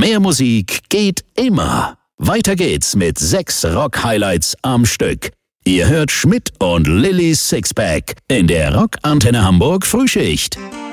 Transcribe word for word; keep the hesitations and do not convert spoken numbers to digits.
Mehr Musik geht immer. Weiter geht's mit sechs Rock-Highlights am Stück. Ihr hört Schmidt und Lillys Sixpack in der Rock Antenne Hamburg Frühschicht.